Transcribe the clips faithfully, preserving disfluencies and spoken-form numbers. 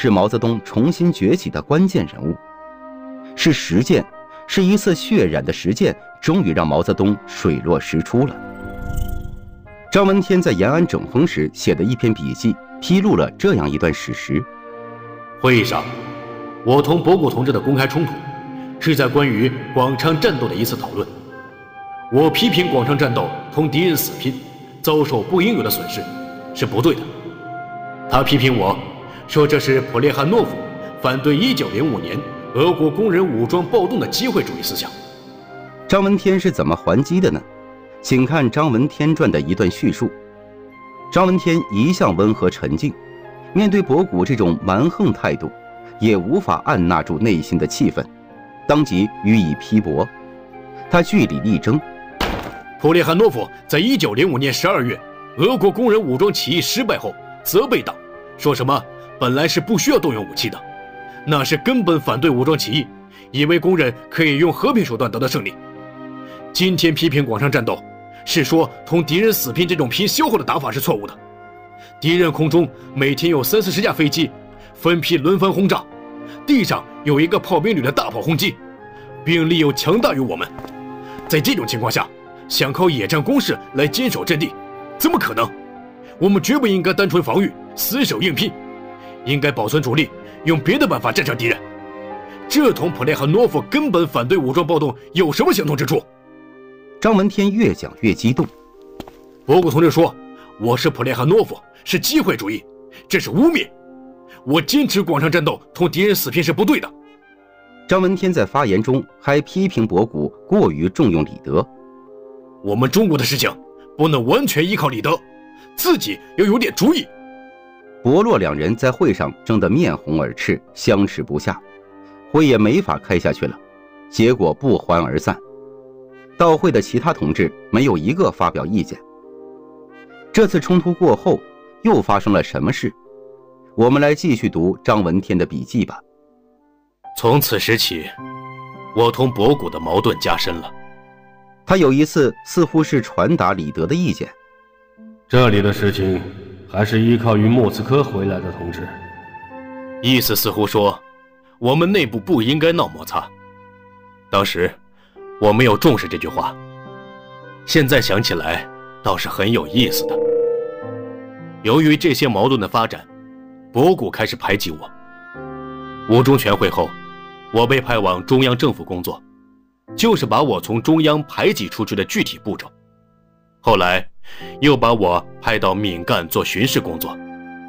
是毛泽东重新崛起的关键人物。是实践，是一次血染的实践，终于让毛泽东水落石出了。张闻天在延安整风时写的一篇笔记，披露了这样一段史实。 会议上，我同博古同志的公开冲突，是在关于广昌战斗的一次讨论。我批评广昌战斗同敌人死拼，遭受不应有的损失，是不对的。他批评我，说这是普列汉诺夫反对一九零五年俄国工人武装暴动的机会主义思想。 张闻天是怎么还击的呢？请看张闻天传的一段叙述。张闻天一向温和沉静，面对博古这种蛮横态度，也无法按捺住内心的气愤，当即予以批驳。他据理力争。 普列汉诺夫在一九零五年十二月俄国工人武装起义失败后，责备党，说什么本来是不需要动用武器的，那是根本反对武装起义，以为工人可以用和平手段得到胜利。今天批评广昌战斗，是说同敌人死拼这种拼消耗的打法是错误的。敌人空中每天有三四十架飞机分批轮番轰炸，地上有一个炮兵旅的大炮轰击，兵力又强大于我们。在这种情况下，想靠野战攻势来坚守阵地，怎么可能？我们绝不应该单纯防御，死守硬拼，应该保存主力，用别的办法战胜敌人。这同普列汉诺夫根本反对武装暴动有什么相同之处？ 张闻天越讲越激动。 博古同志说我是普列汉诺夫，是机会主义，这是污蔑。我坚持广昌战斗同敌人死拼是不对的。 张闻天在发言中还批评博古过于重用李德。 我们中国的事情不能完全依靠李德，自己要有点主意。 博洛两人在会上争得面红耳赤，相持不下，会也没法开下去了，结果不欢而散。到会的其他同志没有一个发表意见。这次冲突过后又发生了什么事？我们来继续读张闻天的笔记吧。 从此时起，我同博古的矛盾加深了。 他有一次似乎是传达李德的意见， 这里的事情还是依靠于莫斯科回来的同志。 意思似乎说我们内部不应该闹摩擦。当时我没有重视这句话，现在想起来倒是很有意思的。由于这些矛盾的发展，博古开始排挤我。五中全会后，我被派往中央政府工作，就是把我从中央排挤出去的具体步骤。后来又把我派到闽赣做巡视工作。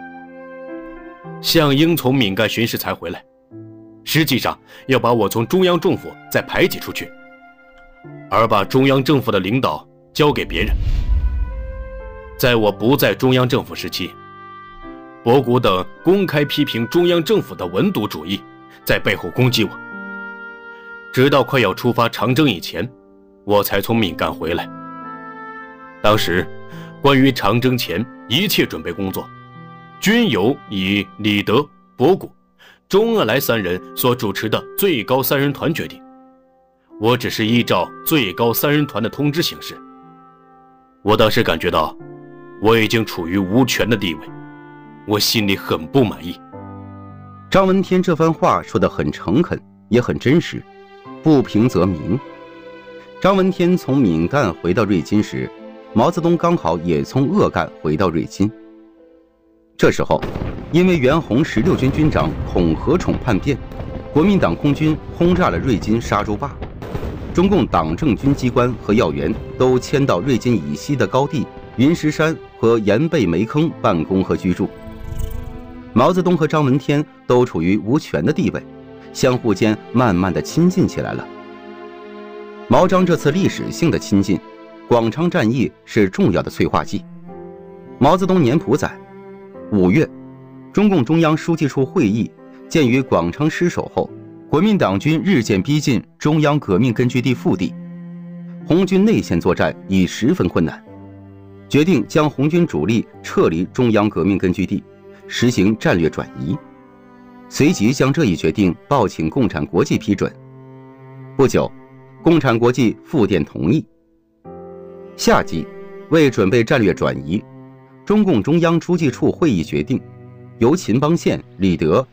项英从闽赣巡视才回来，实际上要把我从中央政府再排挤出去，而把中央政府的领导交给别人。在我不在中央政府时期，博古等公开批评中央政府的文牍主义，在背后攻击我。直到快要出发长征以前，我才从闽赣回来。当时关于长征前一切准备工作，均由以李德、博古、周恩来三人所主持的最高三人团决定，我只是依照最高三人团的通知行事。我当时感觉到我已经处于无权的地位，我心里很不满意。 张闻天这番话说得很诚恳，也很真实，不平则鸣。张闻天从闽赣回到瑞金时，毛泽东刚好也从鄂赣回到瑞金。这时候因为袁弘十六军军长孔和宠叛变，国民党空军轰炸了瑞金沙洲坝，中共党政军机关和要员都迁到瑞金以西的高地云石山和盐背煤坑办公和居住。毛泽东和张闻天都处于无权的地位，相互间慢慢的亲近起来了。毛张这次历史性的亲近，广昌战役是重要的催化剂。毛泽东年谱载，五月，中共中央书记处会议鉴于广昌失守后，国民党军日渐逼近中央革命根据地腹地，红军内线作战已十分困难，决定将红军主力撤离中央革命根据地，实行战略转移。随即将这一决定报请共产国际批准。不久，共产国际复电同意。夏季，为准备战略转移，中共中央书记处会议决定，由秦邦宪、李德